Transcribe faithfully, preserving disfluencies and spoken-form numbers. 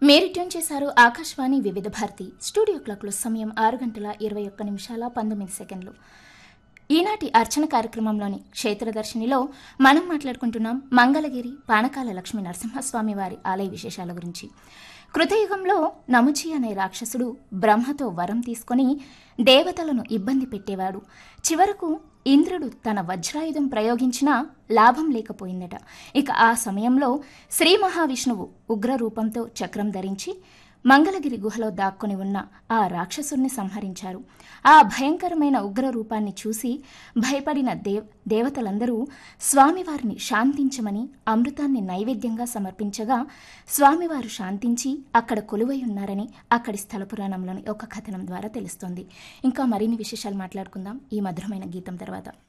మీరు ట్యూన్ చేశారు ఆకాశవాణి వివిధ భారతి. స్టూడియో క్లాక్లో సమయం ఆరు గంటల ఇరవై ఒక్క నిమిషాల పంతొమ్మిది సెకండ్లు. ఈనాటి అర్చన కార్యక్రమంలోని క్షేత్రదర్శినిలో మనం మాట్లాడుకుంటున్నాం మంగళగిరి పానకాల లక్ష్మీ నరసింహస్వామి వారి ఆలయ విశేషాల గురించి. కృతయుగంలో నముచి అనే రాక్షసుడు బ్రహ్మతో వరం తీసుకొని దేవతలను ఇబ్బంది పెట్టేవాడు. చివరకు ఇంద్రుడు తన వజ్రాయుధం ప్రయోగించినా లాభం లేకపోయిందట. ఇక ఆ సమయంలో శ్రీ మహావిష్ణువు ఉగ్రరూపంతో చక్రం ధరించి మంగళగిరి గుహలో దాక్కుని ఉన్న ఆ రాక్షసుని సంహరించారు. ఆ భయంకరమైన ఉగ్ర రూపాన్ని చూసి భయపడిన దేవ్ దేవతలందరూ స్వామివారిని శాంతించమని అమృతాన్ని నైవేద్యంగా సమర్పించగా స్వామివారు శాంతించి అక్కడ కొలువై ఉన్నారని అక్కడి స్థల పురాణంలోని ఒక కథనం ద్వారా తెలుస్తోంది. ఇంకా మరిన్ని విశేషాలు మాట్లాడుకుందాం ఈ మధురమైన గీతం తర్వాత.